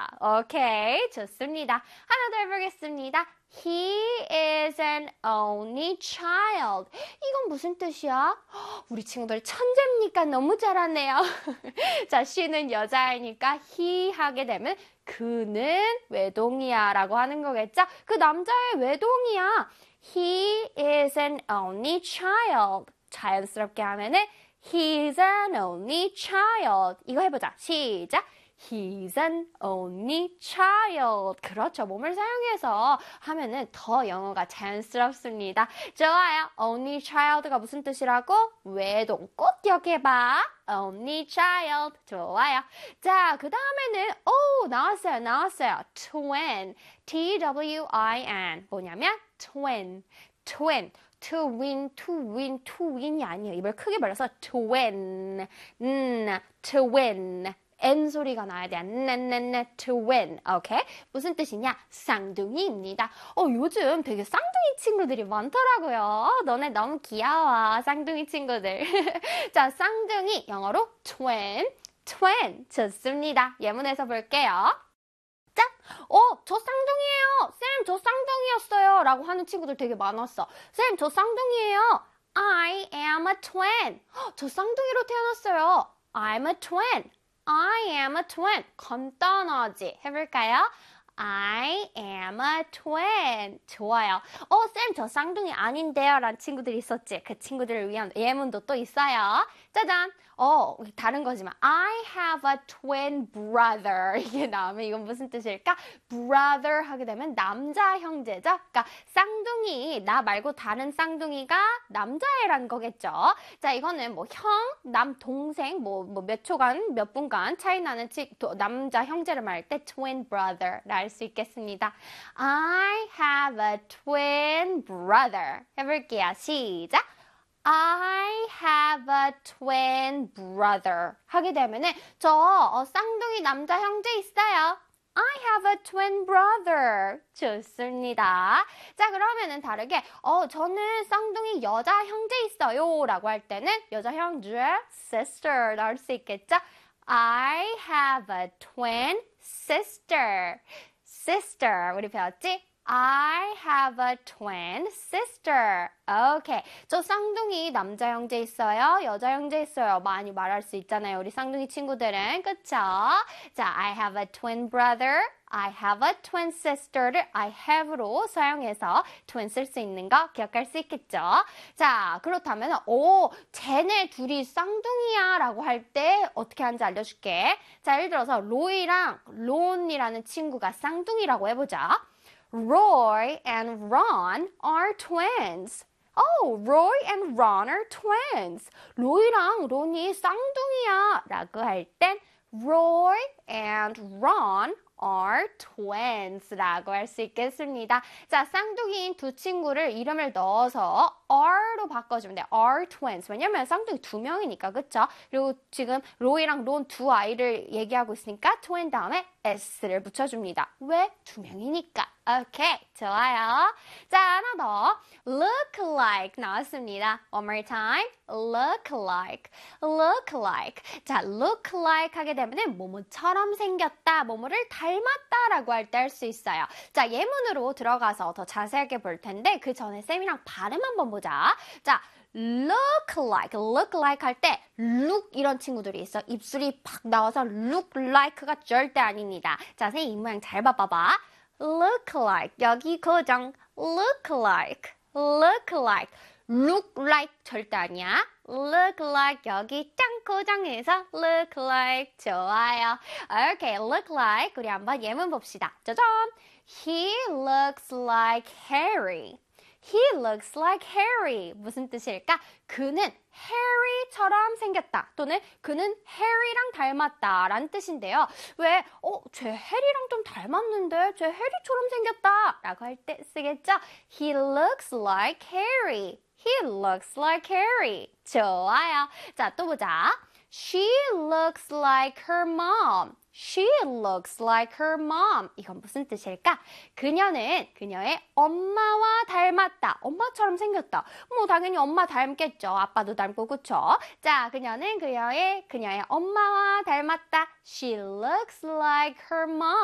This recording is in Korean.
오케이, 좋습니다. 하나 더 해보겠습니다. He is an only child. 이건 무슨 뜻이야? 우리 친구들 천재입니까? 너무 잘하네요. 자, she는 여자이니까 he 하게 되면 그는 외동이야 라고 하는 거겠죠? 그 남자의 외동이야. He is an only child. 자연스럽게 하면은 He's an only child. 이거 해보자. 시작. He's an only child. 그렇죠. 몸을 사용해서 하면은 더 영어가 자연스럽습니다. 좋아요. only child가 무슨 뜻이라고? 외동. 꼭 기억해봐. only child. 좋아요. 자, 그 다음에는 나왔어요. twin. T-W-I-N. 뭐냐면 twin. twin이 아니에요. 입을 크게 벌려서 twin. twin. N 소리가 나야 돼. twin. 오케이? 무슨 뜻이냐? 쌍둥이입니다. 요즘 되게 쌍둥이 친구들이 많더라고요. 너네 너무 귀여워. 쌍둥이 친구들. 자, 쌍둥이 영어로 twin. 좋습니다. 예문에서 볼게요. 자, 저 쌍둥이에요. 쌤, 저 쌍둥이였어요. 라고 하는 친구들 되게 많았어. 쌤, 저 쌍둥이에요. I am a twin. 저 쌍둥이로 태어났어요. I'm a twin. I am a twin. 간단하지? 해볼까요? I am a twin. 좋아요. 쌤, 저 쌍둥이 아닌데요. 라는 친구들이 있었지. 그 친구들을 위한 예문도 또 있어요. 짜잔. 다른 거지만 I have a twin brother. 이게 나오면 이건 무슨 뜻일까? brother 하게 되면 남자 형제죠. 그러니까 쌍둥이, 나 말고 다른 쌍둥이가 남자애란 거겠죠. 자, 이거는 뭐 형, 남, 동생, 몇 초간, 몇 분간 차이 나는 남자 형제를 말할 때 twin brother 라 할 수 있겠습니다. I have a twin brother. 해볼게요. 시작. I have a twin brother. 하게 되면은 저 쌍둥이 남자 형제 있어요. I have a twin brother. 좋습니다. 자, 그러면은 다르게 저는 쌍둥이 여자 형제 있어요. 라고 할 때는 여자 형제 sister 할 수 있겠죠? I have a twin sister. 우리 배웠지? I have a twin sister. 오케이. 저 쌍둥이 남자 형제 있어요. 여자 형제 있어요. 많이 말할 수 있잖아요. 우리 쌍둥이 친구들은. 그쵸? 자, I have a twin brother. I have a twin sister를 I have로 사용해서 twin 쓸 수 있는 거 기억할 수 있겠죠? 자, 그렇다면 쟤네 둘이 쌍둥이야 라고 할 때 어떻게 하는지 알려줄게. 자, 예를 들어서 로이랑 론이라는 친구가 쌍둥이라고 해보자. Roy and Ron are twins. Roy and Ron are twins. 로이랑 론이 쌍둥이야 라고 할 땐 Roy and Ron are twins 라고 할 수 있겠습니다. 자, 쌍둥이인 두 친구를 이름을 넣어서 are로 바꿔주면 돼. are twins. 왜냐면 쌍둥이 두 명이니까, 그쵸? 그리고 지금 로이랑 론 두 아이를 얘기하고 있으니까 twin 다음에 s를 붙여줍니다. 왜? 두 명이니까. 오케이, 좋아요. 자, 하나 더. look like 나왔습니다. One more time. look like. 자, look like 하게 되면은 뭐뭐처럼 생겼다, 뭐뭐를 닮았다 라고 할 때 할 수 있어요. 자, 예문으로 들어가서 더 자세하게 볼 텐데 그 전에 쌤이랑 발음 한번 보자. 자, look like 할 때 look 이런 친구들이 있어. 입술이 팍 나와서 look like가 절대 아닙니다. 자, 선생님 이 모양 잘 봐봐. look like 여기 고정. look like look like 절대 아니야. look like 여기 짱 고정해서 look like. 좋아요. 오케이, look like 우리 한번 예문 봅시다. 짜잔. He looks like Harry. He looks like Harry. 무슨 뜻일까? 그는 Harry처럼 생겼다. 또는 그는 Harry랑 닮았다 라는 뜻인데요. 왜? 쟤 Harry랑 좀 닮았는데 쟤 Harry처럼 생겼다 라고 할 때 쓰겠죠? He looks like Harry. He looks like Harry. 좋아요. 자, 또 보자. She looks like her mom. She looks like her mom. 이건 무슨 뜻일까? 그녀는 그녀의 엄마와 닮았다. 엄마처럼 생겼다. 뭐 당연히 엄마 닮겠죠. 아빠도 닮고, 그쵸? 자, 그녀는 그녀의 엄마와 닮았다. She looks like her mom.